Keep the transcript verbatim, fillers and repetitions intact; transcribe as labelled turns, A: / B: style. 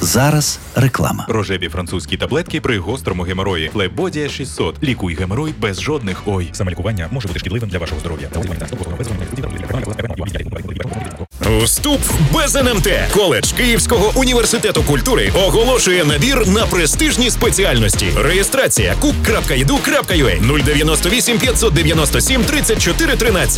A: Зараз реклама.
B: Рожеві французькі таблетки при гострому геморої. Флебодія шістсот. Лікуй геморой без жодних ой.
C: Самолікування може бути шкідливим для вашого здоров'я.
D: Вступ без ен ем те. Коледж Київського університету культури оголошує набір на престижні спеціальності. Реєстрація кук крапка і ді ю крапка ю а нуль дев'яносто вісім п'ятсот дев'яносто сім тридцять чотири тринадцять.